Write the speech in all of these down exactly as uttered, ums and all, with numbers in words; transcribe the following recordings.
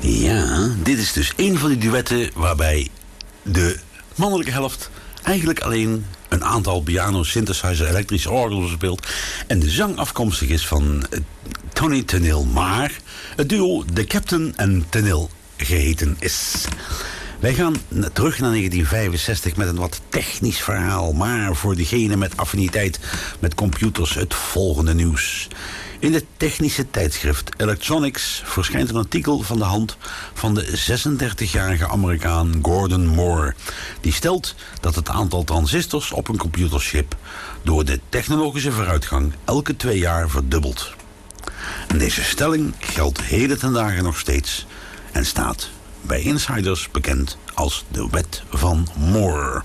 Ja, dit is dus een van die duetten waarbij de mannelijke helft eigenlijk alleen een aantal piano, synthesizer, elektrische orgels speelt en de zang afkomstig is van uh, Tony Tennille, maar het duo The Captain en Tennille geheten is. Wij gaan terug naar negentien vijfenzestig met een wat technisch verhaal, maar voor degene met affiniteit met computers het volgende nieuws. In het technische tijdschrift Electronics verschijnt een artikel van de hand van de zesendertigjarige Amerikaan Gordon Moore. Die stelt dat het aantal transistors op een computerchip door de technologische vooruitgang elke twee jaar verdubbelt. En deze stelling geldt heden ten dagen nog steeds en staat bij insiders bekend als de wet van Moore.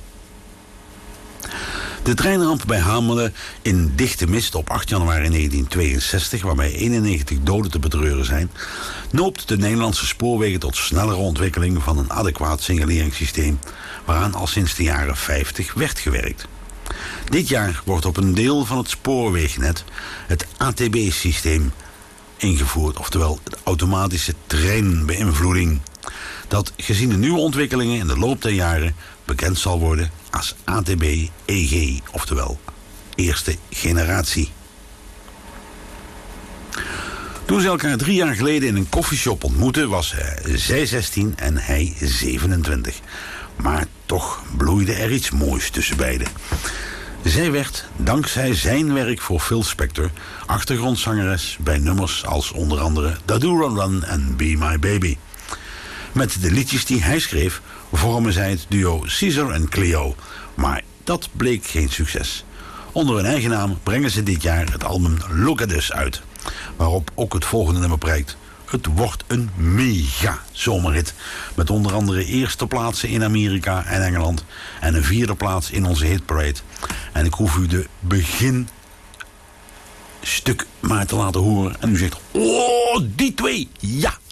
De treinramp bij Hamelen in dichte mist op acht januari negentien tweeënzestig... waarbij eenennegentig doden te betreuren zijn, noopt de Nederlandse spoorwegen tot snellere ontwikkeling van een adequaat signaleringssysteem waaraan al sinds de jaren vijftig werd gewerkt. Dit jaar wordt op een deel van het spoorwegnet het A T B-systeem ingevoerd, oftewel de automatische treinbeïnvloeding, dat gezien de nieuwe ontwikkelingen in de loop der jaren bekend zal worden als A T B E G, oftewel eerste generatie. Toen ze elkaar drie jaar geleden in een koffieshop ontmoetten, was zij zestien en hij zevenentwintig. Maar toch bloeide er iets moois tussen beiden. Zij werd, dankzij zijn werk voor Phil Spector, achtergrondzangeres bij nummers als onder andere Da Do Run Run en Be My Baby. Met de liedjes die hij schreef vormen zij het duo Caesar en Cleo, maar dat bleek geen succes. Onder hun eigen naam brengen ze dit jaar het album Look At Us uit, waarop ook het volgende nummer prijkt. Het wordt een mega zomerhit, met onder andere eerste plaatsen in Amerika en Engeland en een vierde plaats in onze hitparade. En ik hoef u de beginstuk maar te laten horen en u zegt, oh, die twee, ja!